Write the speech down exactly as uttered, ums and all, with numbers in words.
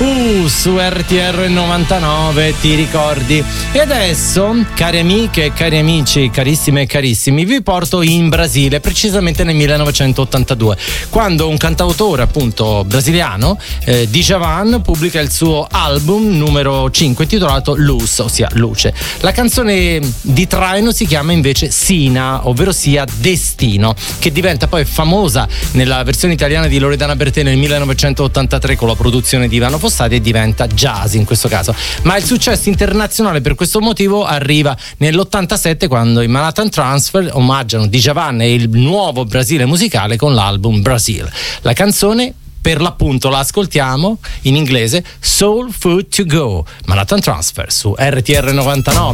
Uh, su R T R novantanove, ti ricordi? E adesso, cari amiche e cari amici, carissime e carissimi, vi porto in Brasile, precisamente nel millenovecentottantadue, quando un cantautore appunto brasiliano, eh, Djavan, pubblica il suo album numero cinque intitolato Luz, ossia luce. La canzone di traino si chiama invece Sina, ovvero sia Destino, che diventa poi famosa nella versione italiana di Loredana Bertè nel millenovecentottantatré con la produzione di Ivano Fossati e diventa jazz in questo caso. Ma il successo internazionale per questo motivo arriva nell'ottantasette, quando i Manhattan Transfer omaggiano Djavan e il nuovo Brasile musicale con l'album Brazil. La canzone per l'appunto la ascoltiamo in inglese, Soul Food to Go, Manhattan Transfer su R T R novantanove.